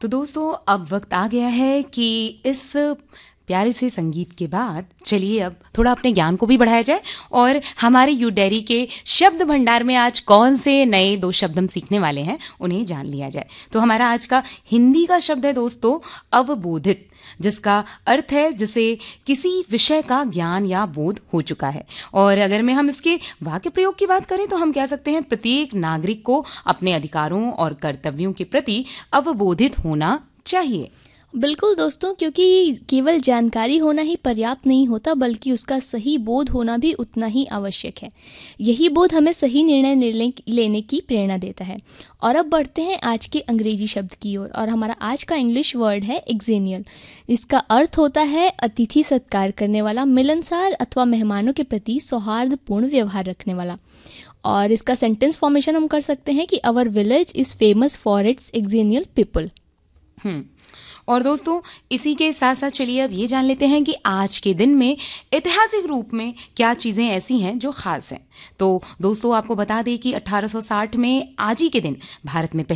तो दोस्तों अब वक्त आ गया है कि इस प्यारे से संगीत के बाद चलिए अब थोड़ा अपने ज्ञान को भी बढ़ाया जाए और हमारे यू डायरी के शब्द भंडार में आज कौन से नए 2 शब्द हम सीखने वाले हैं उन्हें जान लिया जाए। तो हमारा आज का हिंदी का शब्द है दोस्तों अवबोधित, जिसका अर्थ है जिसे किसी विषय का ज्ञान या बोध हो चुका है। और अगर हम इसके वाक्य प्रयोग की बात करें तो हम कह सकते हैं प्रत्येक नागरिक को अपने अधिकारों और कर्तव्यों के प्रति अवबोधित होना चाहिए। बिल्कुल दोस्तों, क्योंकि केवल जानकारी होना ही पर्याप्त नहीं होता, बल्कि उसका सही बोध होना भी उतना ही आवश्यक है। यही बोध हमें सही निर्णय लेने की प्रेरणा देता है। और अब बढ़ते हैं आज के अंग्रेजी शब्द की ओर, और हमारा आज का इंग्लिश वर्ड है एक्सेनियल। इसका अर्थ होता है अतिथि सत्कार करने वाला, मिलनसार अथवा मेहमानों के प्रति सौहार्दपूर्ण व्यवहार रखने वाला। और इसका सेंटेंस फॉर्मेशन हम कर सकते हैं कि our village is famous for its एक्सेनियल people. और दोस्तों इसी के साथ साथ चलिए अब ये जान लेते हैं कि आज के दिन में ऐतिहासिक रूप में क्या चीज़ें ऐसी हैं जो खास हैं। तो दोस्तों आपको बता दें कि 1860 में आज ही के दिन भारत में